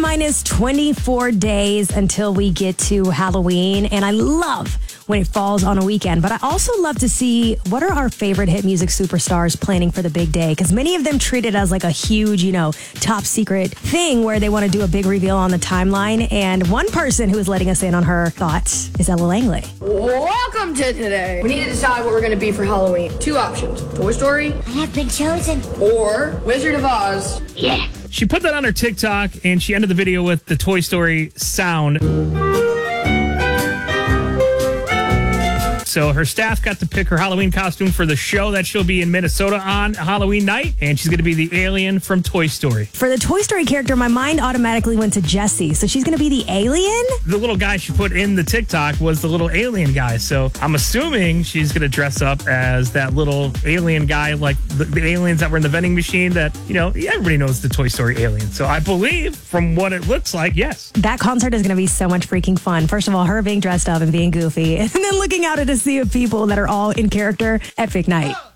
minus 24 days until we get to Halloween, and I love when it falls on a weekend. But I also love to see what are our favorite hit music superstars planning for the big day, because many of them treat it as like a huge, top secret thing where they want to do a big reveal on the timeline. And one person who is letting us in on her thoughts is Ella Langley. Welcome to today. We need to decide what we're going to be for Halloween. Two options: Toy Story, I have been chosen, or Wizard of Oz. Yeah. She put that on her TikTok, and she ended the video with the Toy Story sound. So her staff got to pick her Halloween costume for the show that she'll be in Minnesota on Halloween night, and she's going to be the alien from Toy Story. For the Toy Story character, my mind automatically went to Jessie. So she's going to be the alien? The little guy she put in the TikTok was the little alien guy. So I'm assuming she's going to dress up as that little alien guy, like the aliens that were in the vending machine that, everybody knows the Toy Story alien. So I believe from what it looks like, yes. That concert is going to be so much freaking fun. First of all, her being dressed up and being goofy, and then looking out at a sea of people that are all in character. Epic night.